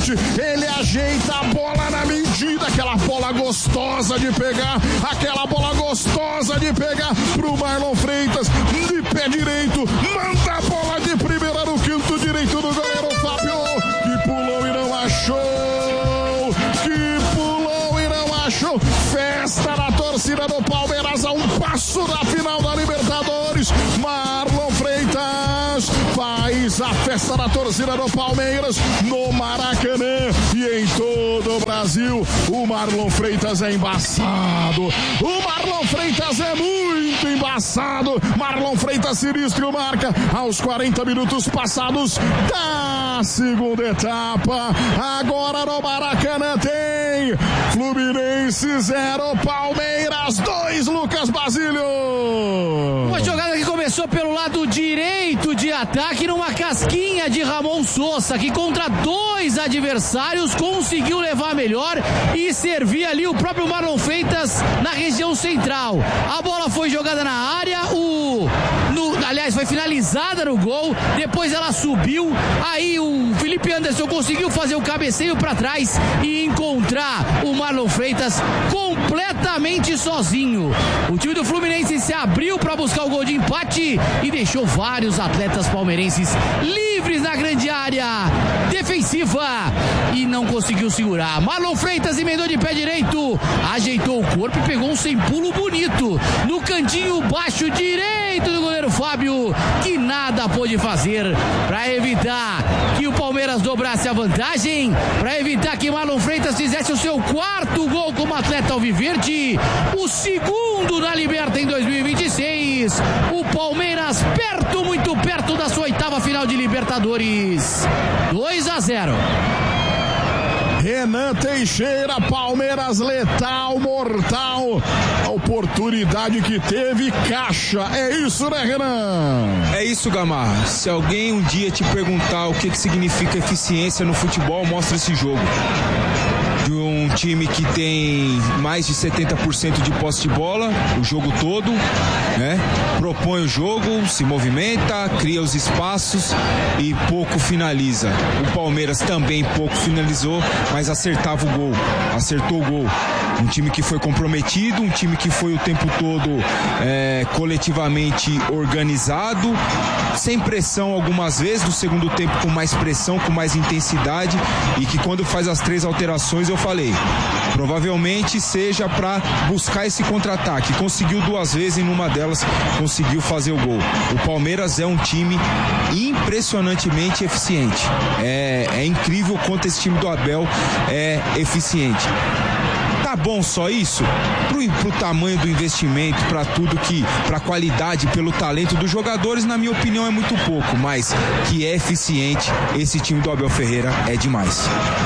frente, ele ajeita a bola na medida, aquela bola gostosa de pegar, pro Marlon Freitas, de pé direito, manda a bola de primeira no canto direito do goleiro Fábio, que pulou e não achou, festa na torcida do Palmeiras a um passo da final da Libertadores. Marlon Freitas faz a festa da torcida do Palmeiras no Maracanã e em todo o Brasil. O Marlon Freitas é embaçado, o Marlon Freitas é muito embaçado. Marlon Freitas sinistro marca aos 40 minutos passados da segunda etapa. Agora no Maracanã tem Fluminense 0, Palmeiras 2, Lucas Basílio. Uma jogada que começou pelo lado direito de ataque, numa casquinha de Ramon Sosa, que contra 2 adversários conseguiu levar melhor e servir ali o próprio Marlon Freitas na região central. A bola foi jogada na área, aliás, foi finalizada no gol, depois ela subiu, aí o Felipe Anderson conseguiu fazer o cabeceio para trás e encontrar o Marlon Freitas completamente sozinho. O time do Fluminense se abriu para buscar o gol de empate e deixou vários atletas palmeirenses livres na grande área defensiva e não conseguiu segurar. Marlon Freitas emendou de pé direito, ajeitou o corpo e pegou um sem pulo bonito no cantinho baixo direito do goleiro Fábio, que nada pôde fazer para evitar que o Palmeiras dobrasse a vantagem, para evitar que Marlon Freitas fizesse o seu 4º gol como atleta alviverde, o 2º na Liberta em 2026. O Palmeiras perto, muito perto da sua 8ª final de Libertadores. 2-0. Renan Teixeira, Palmeiras letal, mortal, a oportunidade que teve, caixa, é isso, né, Renan? É isso, Gamarra. Se alguém um dia te perguntar o que significa eficiência no futebol, mostra esse jogo. De um time que tem mais de 70% de posse de bola o jogo todo, né? Propõe o jogo, se movimenta, cria os espaços e pouco finaliza. O Palmeiras também pouco finalizou, mas acertava o gol, acertou o gol. Um time que foi comprometido, um time que foi o tempo todo coletivamente organizado, sem pressão algumas vezes, no segundo tempo com mais pressão, com mais intensidade, e que quando faz as 3 alterações, eu falei, provavelmente seja para buscar esse contra-ataque. Conseguiu 2 vezes e numa delas conseguiu fazer o gol. O Palmeiras é um time impressionantemente eficiente. É incrível quanto esse time do Abel é eficiente. Tá bom só isso? Pro tamanho do investimento, pra tudo pra qualidade, pelo talento dos jogadores, na minha opinião é muito pouco, mas que é eficiente, esse time do Abel Ferreira é demais.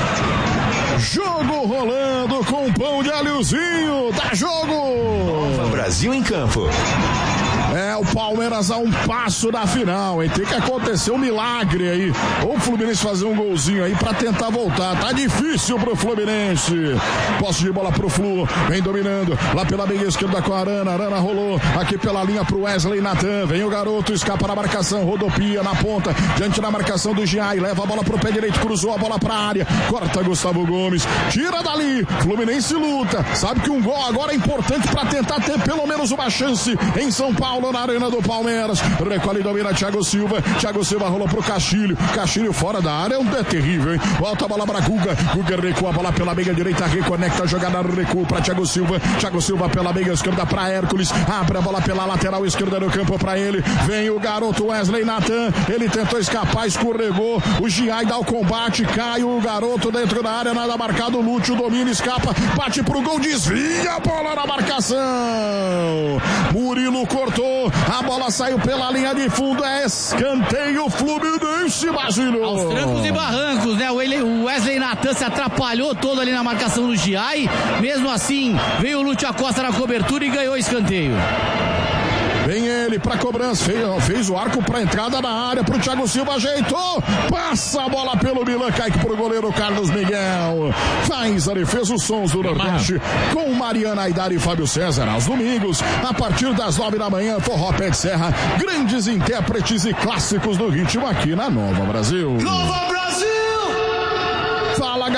Jogo rolando com pão de alhozinho, dá jogo! Nova Brasil em campo. É o Palmeiras a um passo da final, hein? Tem que acontecer um milagre aí. Ou o Fluminense fazer um golzinho aí pra tentar voltar. Tá difícil pro Fluminense. Posse de bola pro Flu. Vem dominando. Lá pela meia esquerda com a Arana. Arana rolou. Aqui pela linha pro Wesley Natan. Vem o garoto. Escapa na marcação. Rodopia na ponta. Diante da marcação do Giai. Leva a bola pro pé direito. Cruzou a bola pra área. Corta Gustavo Gomes. Tira dali. Fluminense luta. Sabe que um gol agora é importante pra tentar ter pelo menos uma chance em São Paulo, na arena do Palmeiras. Recolhe e domina Thiago Silva. Thiago Silva rolou pro Castilho. Castilho fora da área, é terrível, hein? Volta a bola pra Guga. Guga recua a bola pela meia direita, reconecta a jogada, recua pra Thiago Silva. Thiago Silva pela meia esquerda pra Hércules. Abre a bola pela lateral esquerda do campo pra ele. Vem o garoto Wesley Natan. Ele tentou escapar, escorregou. O Giai dá o combate, cai o garoto dentro da área, nada marcado. Lúcio domina, escapa, bate pro gol, desvia a bola na marcação. Murilo cortou. A bola saiu pela linha de fundo, é escanteio Fluminense, Basílio. Aos trancos e barrancos, né? O Wesley Natan se atrapalhou todo ali na marcação do Giai. Mesmo assim, veio o Lúcio Acosta na cobertura e ganhou o escanteio. Vem ele pra cobrança, fez o arco pra entrada na área, pro Thiago Silva, ajeitou, passa a bola pelo Milan, cai pro goleiro Carlos Miguel, faz a defesa, os sons do Nordeste, com Mariana Aidar e Fábio César, aos domingos, a partir das 9 da manhã, Forró Pé de Serra, grandes intérpretes e clássicos do ritmo aqui na Nova Brasil. Nova Brasil! Fala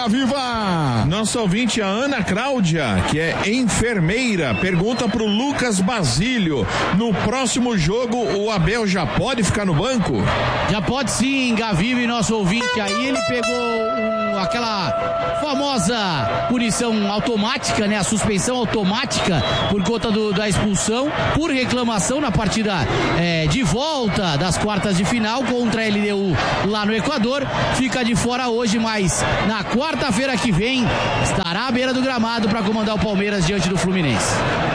Diga, Viva! Nossa ouvinte, a Ana Cláudia, que é enfermeira, pergunta pro Lucas Basílio: no próximo jogo o Abel já pode ficar no banco? Já pode sim, Gavive, nosso ouvinte. Aí ele pegou aquela famosa punição automática, né? A suspensão automática por conta da expulsão por reclamação na partida de volta das quartas de final contra a LDU lá no Equador. Fica de fora hoje, mas na quarta-feira que vem estará à beira do gramado para comandar o Palmeiras diante do Fluminense.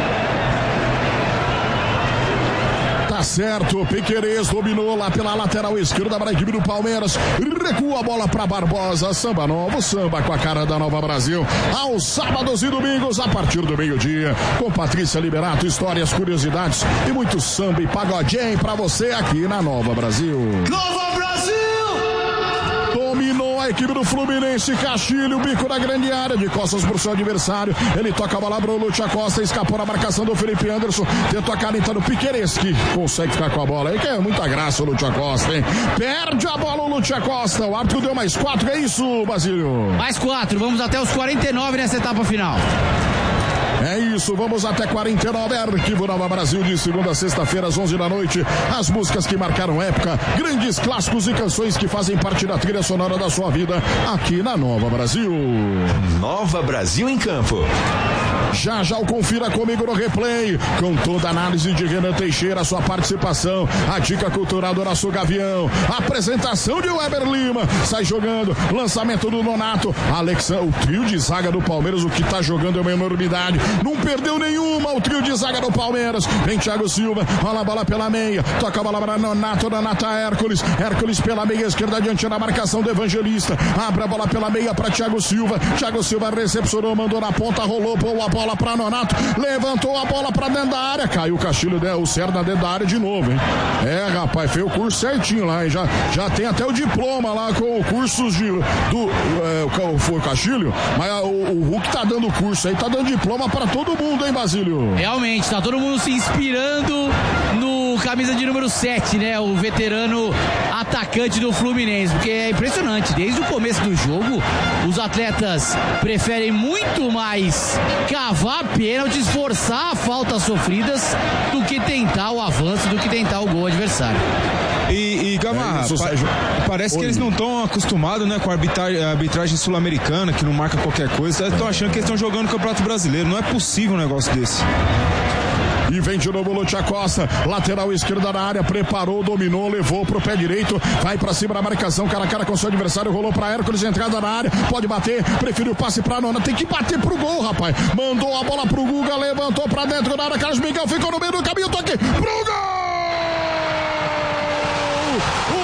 Tá certo, Piquerez dominou lá pela lateral esquerda da equipe do Palmeiras, recua a bola para Barbosa. Samba novo, samba com a cara da Nova Brasil, aos sábados e domingos a partir do meio-dia, com Patrícia Liberato, histórias, curiosidades e muito samba e pagodinho para você aqui na Nova Brasil. Nova Brasil! Dominou a equipe do Fluminense, Castilho, bico na grande área, de costas pro seu adversário, ele toca a bola pro Lúcio Acosta, escapou na marcação do Felipe Anderson, tentou a caneta do Piquerez, que consegue ficar com a bola aí, que é muita graça o Lúcio Acosta, hein? Perde a bola o Lúcio Acosta, o árbitro deu mais 4, é isso, Basílio? Mais 4, vamos até os 49 nessa etapa final. É isso, vamos até 49, Arquivo Nova Brasil, de segunda a sexta-feira às 11 da noite, as músicas que marcaram época, grandes clássicos e canções que fazem parte da trilha sonora da sua vida, aqui na Nova Brasil. Nova Brasil em Campo. Já o confira comigo no replay, com toda a análise de Renan Teixeira, sua participação, a dica cultural do nosso Gavião, a apresentação de Weber Lima, sai jogando, lançamento do Nonato, o trio de zaga do Palmeiras, o que tá jogando é uma enormidade, não perdeu nenhuma, o trio de zaga do Palmeiras, vem Thiago Silva, rola a bola pela meia, toca a bola para Nonato a Hércules pela meia esquerda, diante da marcação do Evangelista, abre a bola pela meia para Thiago Silva recepcionou, mandou na ponta, rolou, pôs a bola para Nonato, levantou a bola para dentro da área, caiu o Castilho, o Serna dentro da área de novo, hein? Rapaz, fez o curso certinho lá, hein? Já tem até o diploma lá com cursos foi o Castilho, mas o Hulk tá dando curso aí, tá dando diploma para todo mundo, hein, Basílio? Realmente, tá todo mundo se inspirando no camisa de número 7, né? O veterano atacante do Fluminense, porque é impressionante, desde o começo do jogo, os atletas preferem muito mais cavar pênaltis, forçar faltas sofridas, do que tentar o avanço, do que tentar o gol adversário. E Gamarra, parece que eles não estão acostumados, né, com a arbitragem sul-americana, que não marca qualquer coisa. Estão achando que eles estão jogando o Campeonato Brasileiro. Não é possível um negócio desse. E vem de novo o Lúcio Acosta, lateral esquerda na área, preparou, dominou, levou pro pé direito, vai pra cima da marcação, cara a cara com seu adversário, rolou pra Hércules, entrada na área, pode bater, preferiu o passe pra Nona, tem que bater pro gol, rapaz, mandou a bola pro Guga, levantou pra dentro da área, Carlos Miguel ficou no meio do caminho, toque pro gol!